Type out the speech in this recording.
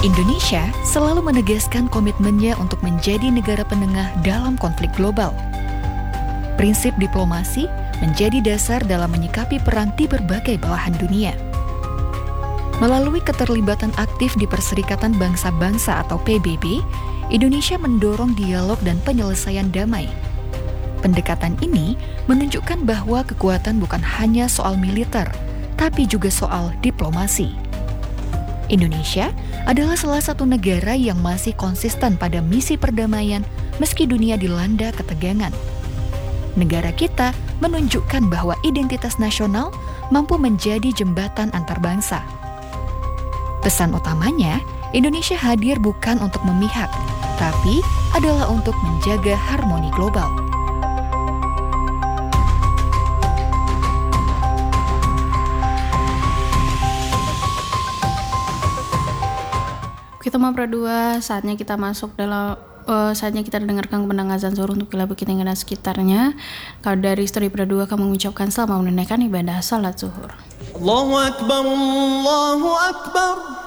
Indonesia selalu menegaskan komitmennya untuk menjadi negara penengah dalam konflik global. Prinsip diplomasi menjadi dasar dalam menyikapi perang di berbagai belahan dunia. Melalui keterlibatan aktif di Perserikatan Bangsa-Bangsa atau PBB, Indonesia mendorong dialog dan penyelesaian damai. Pendekatan ini menunjukkan bahwa kekuatan bukan hanya soal militer, tapi juga soal diplomasi. Indonesia adalah salah satu negara yang masih konsisten pada misi perdamaian meski dunia dilanda ketegangan. Negara kita menunjukkan bahwa identitas nasional mampu menjadi jembatan antar bangsa. Pesan utamanya, Indonesia hadir bukan untuk memihak, tapi adalah untuk menjaga harmoni global. Kita mau berdua, saatnya kita masuk dalam saatnya kita dengarkan kemenangan azan zuhur untuk wilayah Bukit Tinggi dan sekitarnya. Kalau dari Story Berdua kami mengucapkan selamat menunaikan ibadah salat zuhur. Allahu Akbar, Allahu Akbar.